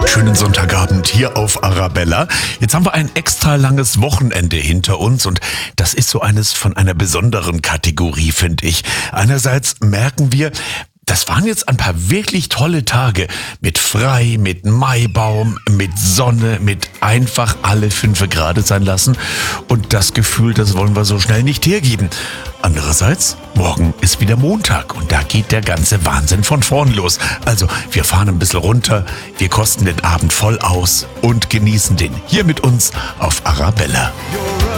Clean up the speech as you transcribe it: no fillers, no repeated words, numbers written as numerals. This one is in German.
Schönen Sonntagabend hier auf Arabella. Jetzt haben wir ein extra langes Wochenende hinter uns und das ist so eines von einer besonderen Kategorie, finde ich. Einerseits merken wir, das waren jetzt ein paar wirklich tolle Tage mit Frei, mit Maibaum, mit Sonne, mit einfach alle 5 Grad sein lassen. Und das Gefühl, das wollen wir so schnell nicht hergeben. Andererseits, morgen ist wieder Montag und da geht der ganze Wahnsinn von vorn los. Also, wir fahren ein bisschen runter, wir kosten den Abend voll aus und genießen den hier mit uns auf Arabella.